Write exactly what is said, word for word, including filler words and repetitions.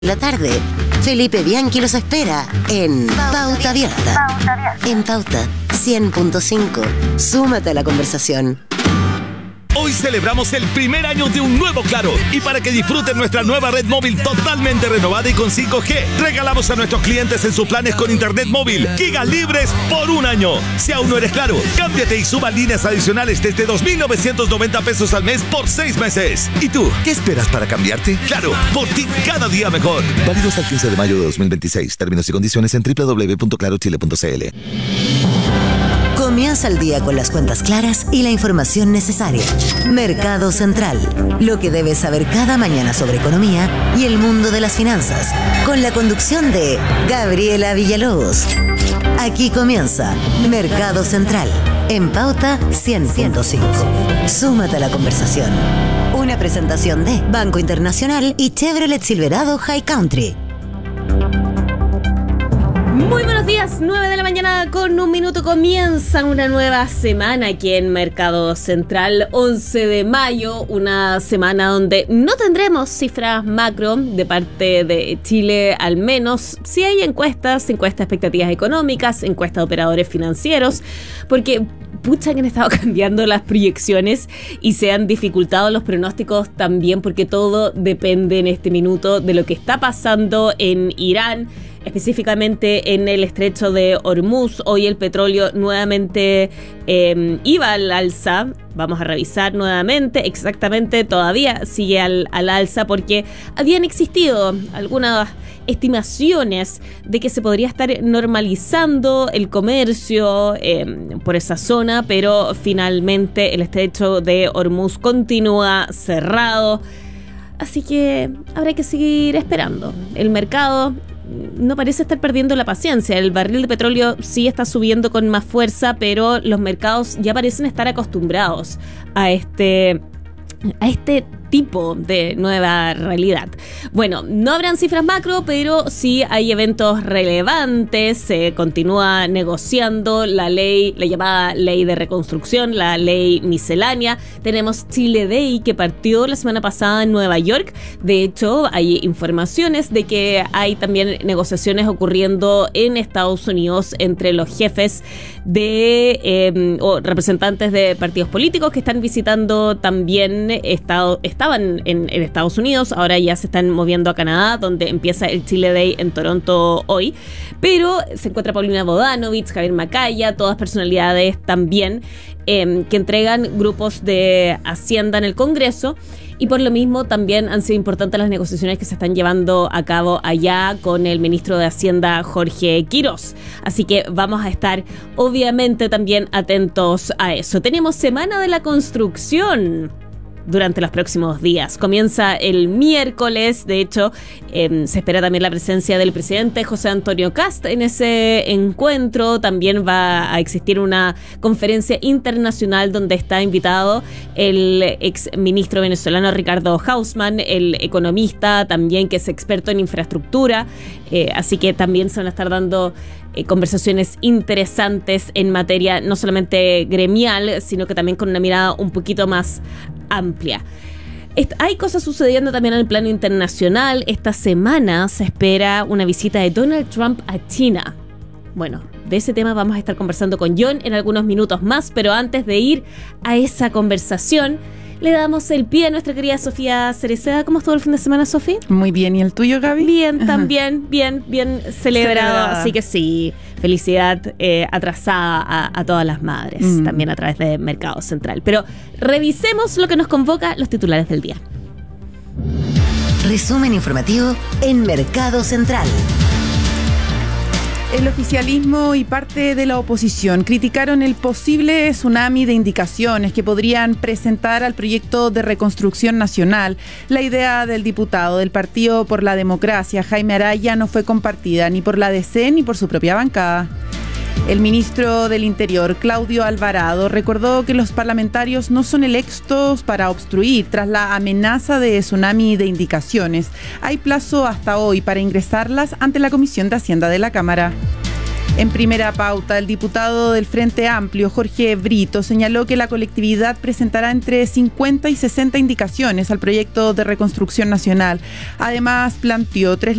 La tarde, Felipe Bianchi los espera en Pauta Abierta. En Pauta cien punto cinco. Súmate a la conversación. Hoy celebramos el primer año de un nuevo Claro. Y para que disfruten nuestra nueva red móvil totalmente renovada y con cinco G, regalamos a nuestros clientes en sus planes con internet móvil gigas libres por un año. Si aún no eres Claro, cámbiate y suba líneas adicionales desde dos mil novecientos noventa pesos al mes por seis meses. ¿Y tú, qué esperas para cambiarte? Claro, por ti cada día mejor. Válido hasta el quince de mayo de dos mil veintiséis. Términos y condiciones en doble u doble u doble u punto claro chile punto c l. Comienza el día con las cuentas claras y la información necesaria. Mercado Central. Lo que debes saber cada mañana sobre economía y el mundo de las finanzas. Con la conducción de Gabriela Villalobos. Aquí comienza Mercado Central. En Pauta cien punto cinco. Súmate a la conversación. Una presentación de Banco Internacional y Chevrolet Silverado High Country. Muy buenos días, nueve de la mañana con un minuto comienza una nueva semana aquí en Mercado Central, once de mayo, una semana donde no tendremos cifras macro de parte de Chile, al menos si hay encuestas, encuestas de expectativas económicas, encuestas de operadores financieros, porque pucha que han estado cambiando las proyecciones y se han dificultado los pronósticos también, porque todo depende en este minuto de lo que está pasando en Irán, específicamente en el estrecho de Hormuz. Hoy el petróleo nuevamente eh, iba al alza. Vamos a revisar nuevamente, exactamente todavía sigue al, al alza, porque habían existido algunas estimaciones de que se podría estar normalizando el comercio eh, por esa zona, pero finalmente el estrecho de Hormuz continúa cerrado. Así que habrá que seguir esperando. El mercado no parece estar perdiendo la paciencia. El barril de petróleo sí está subiendo con más fuerza, pero los mercados ya parecen estar acostumbrados a este, a este tipo de nueva realidad. Bueno, no habrán cifras macro, pero sí hay eventos relevantes. Se continúa negociando la ley, la llamada ley de reconstrucción, la ley miscelánea. Tenemos Chile Day, que partió la semana pasada en Nueva York. De hecho, hay informaciones de que hay también negociaciones ocurriendo en Estados Unidos entre los jefes de eh, o representantes de partidos políticos que están visitando también Estado, estaban en, en Estados Unidos, ahora ya se están moviendo a Canadá, donde empieza el Chile Day en Toronto hoy, pero se encuentra Paulina Bodanovich, Javier Macaya, todas personalidades también eh, que entregan grupos de Hacienda en el Congreso. Y por lo mismo también han sido importantes las negociaciones que se están llevando a cabo allá con el ministro de Hacienda, Jorge Quirós. Así que vamos a estar obviamente también atentos a eso. Tenemos Semana de la Construcción durante los próximos días. Comienza el miércoles, de hecho, eh, se espera también la presencia del presidente José Antonio Kast en ese encuentro. También va a existir una conferencia internacional donde está invitado el ex ministro venezolano Ricardo Hausmann, el economista también que es experto en infraestructura, eh, así que también se van a estar dando Eh, conversaciones interesantes en materia no solamente gremial, sino que también con una mirada un poquito más amplia. Est- hay cosas sucediendo también en el plano internacional. Esta semana se espera una visita de Donald Trump a China. Bueno, de ese tema vamos a estar conversando con John en algunos minutos más, pero antes de ir a esa conversación, le damos el pie a nuestra querida Sofía Cereceda. ¿Cómo estuvo el fin de semana, Sofía? Muy bien. ¿Y el tuyo, Gaby? Bien, también, bien, bien celebrado. Celebrada. Así que sí, felicidad eh, atrasada a, a todas las madres, mm. también a través de Mercado Central. Pero revisemos lo que nos convoca, los titulares del día. Resumen informativo en Mercado Central. El oficialismo y parte de la oposición criticaron el posible tsunami de indicaciones que podrían presentar al proyecto de reconstrucción nacional. La idea del diputado del Partido por la Democracia, Jaime Araya, no fue compartida ni por la D C ni por su propia bancada. El ministro del Interior, Claudio Alvarado, recordó que los parlamentarios no son electos para obstruir tras la amenaza de tsunami de indicaciones. Hay plazo hasta hoy para ingresarlas ante la Comisión de Hacienda de la Cámara. En primera pauta, el diputado del Frente Amplio, Jorge Brito, señaló que la colectividad presentará entre cincuenta y sesenta indicaciones al proyecto de reconstrucción nacional. Además, planteó tres